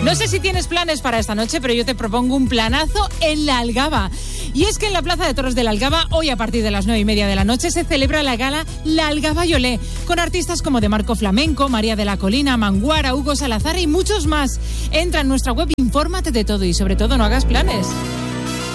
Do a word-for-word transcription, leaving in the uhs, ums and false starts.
No sé si tienes planes para esta noche, pero yo te propongo un planazo en la Algaba. Y es que en la Plaza de Toros de la Algaba, hoy a partir de las nueve y media de la noche, se celebra la gala La Algaba y Olé, con artistas como De Marco Flamenco, María de la Colina, Manguara, Hugo Salazar y muchos más. Entra en nuestra web, infórmate de todo y sobre todo no hagas planes.